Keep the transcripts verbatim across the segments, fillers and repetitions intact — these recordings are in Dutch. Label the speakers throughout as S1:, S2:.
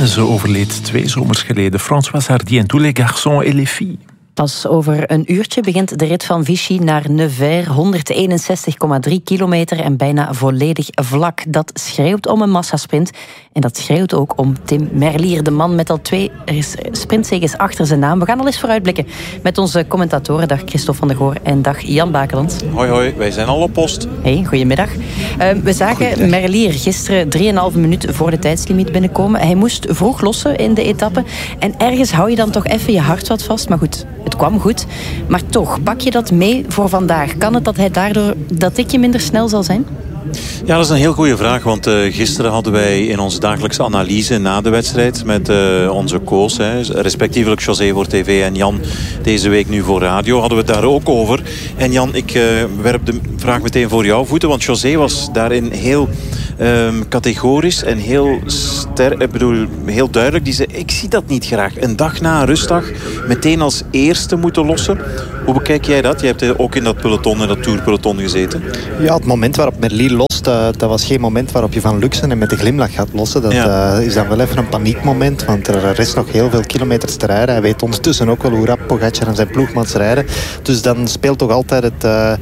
S1: Ze overleed twee zomers geleden. Françoise Hardy en tous les garçons et les filles.
S2: Pas over een uurtje begint de rit van Vichy naar Nevers. honderdeenenzestig komma drie kilometer en bijna volledig vlak. Dat schreeuwt om een massasprint. En dat schreeuwt ook om Tim Merlier, de man met al twee sprintzeges achter zijn naam. We gaan al eens vooruitblikken met onze commentatoren. Dag Christophe van der Goor en dag Jan Bakeland.
S3: Hoi hoi, wij zijn al op post.
S2: Hey, goedemiddag. Uh, we zagen goedemiddag. Merlier gisteren drieënhalve minuut voor de tijdslimiet binnenkomen. Hij moest vroeg lossen in de etappe. En ergens hou je dan toch even je hart wat vast. Maar goed, het kwam goed. Maar toch, pak je dat mee voor vandaag? Kan het dat hij daardoor dat tikje minder snel zal zijn?
S3: Ja, dat is een heel goede vraag. Want uh, gisteren hadden wij in onze dagelijkse analyse na de wedstrijd met uh, onze coach, hè, respectievelijk José voor tv en Jan deze week nu voor radio, hadden we het daar ook over. En Jan, ik uh, werp de vraag meteen voor jouw voeten, want José was daarin heel um, categorisch en heel, ster, ik bedoel, heel duidelijk. Die zei, ik zie dat niet graag. Een dag na een rustdag meteen als eerste moeten lossen. Hoe bekijk jij dat? Je hebt ook in dat peloton, in dat tourpeloton gezeten.
S4: Ja, het moment waarop Merlier lost, uh, dat was geen moment waarop je van luxe en met de glimlach gaat lossen. Dat ja. uh, is dan wel even een paniekmoment, want er is nog heel veel kilometers te rijden. Hij weet ondertussen ook wel hoe rap Pogacar en zijn ploegmaats rijden. Dus dan speelt toch altijd het... Uh,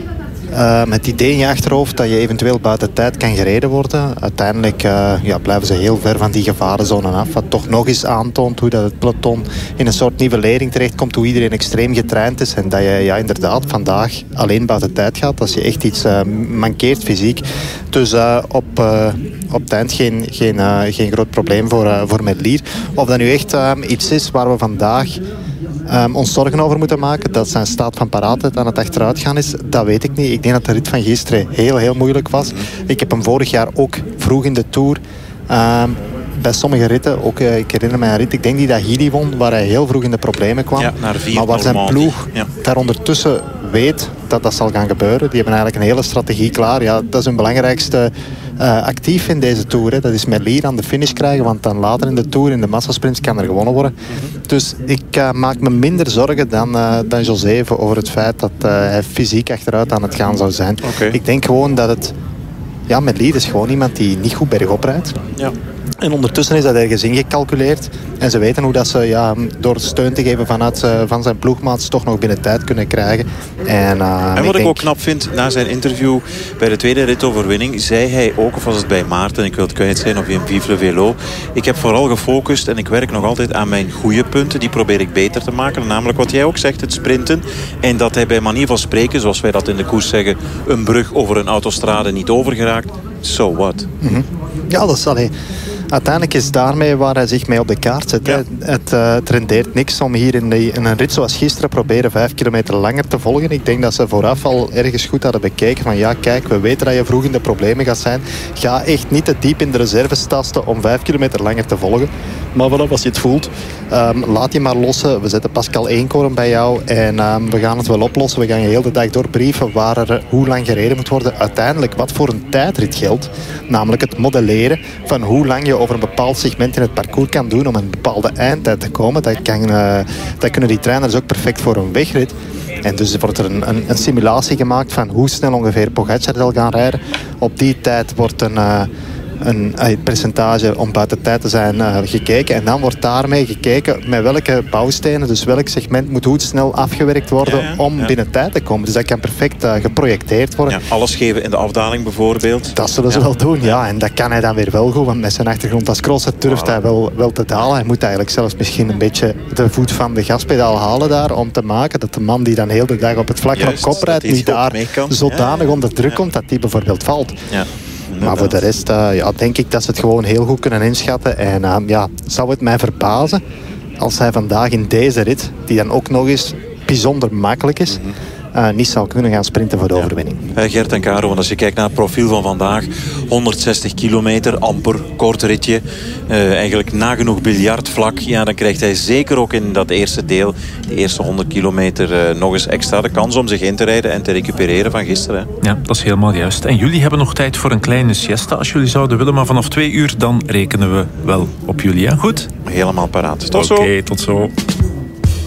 S4: Uh, met het idee in je achterhoofd dat je eventueel buiten tijd kan gereden worden. Uiteindelijk uh, ja, blijven ze heel ver van die gevarenzone af. Wat toch nog eens aantoont hoe dat het peloton in een soort nivellering terechtkomt. Hoe iedereen extreem getraind is. En dat je ja, inderdaad vandaag alleen buiten tijd gaat. Als je echt iets uh, mankeert fysiek. Dus uh, op, uh, op het eind geen, geen, uh, geen groot probleem voor, uh, voor Merlier. Of dat nu echt uh, iets is waar we vandaag... Um, ons zorgen over moeten maken. Dat zijn staat van paraatheid aan het achteruitgaan is, dat weet ik niet. Ik denk dat de rit van gisteren heel, heel moeilijk was. Ik heb hem vorig jaar ook vroeg in de Tour... Um, bij sommige ritten, ook, uh, ik herinner mij een rit, ik denk die dat Gidi won, waar hij heel vroeg in de problemen kwam.
S3: Ja, naar vier,
S4: maar waar zijn
S3: Normandie.
S4: ploeg
S3: Ja.
S4: daar ondertussen weet dat dat zal gaan gebeuren. Die hebben eigenlijk een hele strategie klaar. Ja, dat is hun belangrijkste uh, actief in deze Tour. Hè. Dat is Merlier aan de finish krijgen, want dan later in de Tour, in de massasprints, kan er gewonnen worden. Mm-hmm. Dus ik uh, maak me minder zorgen dan, uh, dan José over het feit dat uh, hij fysiek achteruit aan het gaan zou zijn.
S3: Okay.
S4: Ik denk gewoon dat het... Ja, Merlier is gewoon iemand die niet goed bergop rijdt.
S3: Ja.
S4: En ondertussen is dat ergens ingecalculeerd. En ze weten hoe dat ze ja, door steun te geven vanuit, uh, van zijn ploegmaats toch nog binnen tijd kunnen krijgen. En, uh,
S3: en wat ik,
S4: ik denk...
S3: ook knap vind, na zijn interview bij de tweede ritoverwinning, zei hij ook, of was het bij Maarten, ik wil het kwijt zijn, of in Vive le Vélo, ik heb vooral gefocust en ik werk nog altijd aan mijn goede punten. Die probeer ik beter te maken. Namelijk wat jij ook zegt, het sprinten. En dat hij bij manier van spreken, zoals wij dat in de koers zeggen, een brug over een autostrade niet overgeraakt. So what?
S4: Mm-hmm. Ja, dat is alleen... Uiteindelijk is daarmee waar hij zich mee op de kaart zet. Ja. Het, uh, het rendeert niks om hier in, de, in een rit zoals gisteren proberen vijf kilometer langer te volgen. Ik denk dat ze vooraf al ergens goed hadden bekeken van ja, kijk, we weten dat je vroeg in de problemen gaat zijn. Ga echt niet te diep in de reserves tasten om vijf kilometer langer te volgen. Maar vanaf als je het voelt, um, laat je maar lossen. We zetten Pascal Eenkorn bij jou en um, we gaan het wel oplossen. We gaan je heel de dag doorbrieven waar er, hoe lang gereden moet worden. Uiteindelijk wat voor een tijdrit geldt. Namelijk het modelleren van hoe lang je over een bepaald segment in het parcours kan doen om een bepaalde eindtijd te komen. Dat, kan, uh, dat kunnen die trainers ook perfect voor een wegrit. En dus wordt er een, een, een simulatie gemaakt van hoe snel ongeveer Pogacar zal gaan rijden. Op die tijd wordt een... Uh, een uh, percentage om buiten tijd te zijn uh, gekeken. En dan wordt daarmee gekeken met welke bouwstenen, dus welk segment moet hoe snel afgewerkt worden ja, ja, om ja. binnen tijd te komen. Dus dat kan perfect uh, geprojecteerd worden.
S3: Ja, alles geven in de afdaling bijvoorbeeld.
S4: Dat zullen ze ja. wel doen, ja. En dat kan hij dan weer wel goed, want met zijn achtergrond als crosser durft wow. hij wel, wel te dalen. Hij moet eigenlijk zelfs misschien een beetje de voet van de gaspedaal halen daar, om te maken dat de man die dan heel de dag op het vlak op kop rijdt, niet daar zodanig ja. onder druk ja. komt dat die bijvoorbeeld valt. Ja. Maar voor de rest uh, ja, denk ik dat ze het gewoon heel goed kunnen inschatten. En uh, ja, zou het mij verbazen als hij vandaag in deze rit, die dan ook nog eens bijzonder makkelijk is, mm-hmm. uh, niet zou kunnen gaan sprinten voor de ja. overwinning.
S3: Uh, Gert en Caro, want als je kijkt naar het profiel van vandaag, honderdzestig kilometer, amper, kort ritje, uh, eigenlijk nagenoeg biljartvlak, ja, dan krijgt hij zeker ook in dat eerste deel, de eerste honderd kilometer, uh, nog eens extra de kans om zich in te rijden en te recupereren van gisteren. Hè.
S1: Ja, dat is helemaal juist. En jullie hebben nog tijd voor een kleine siesta, als jullie zouden willen, maar vanaf twee uur dan rekenen we wel op jullie, hè? Goed?
S3: Helemaal paraat. Tot
S1: Oké,
S3: zo.
S1: tot zo.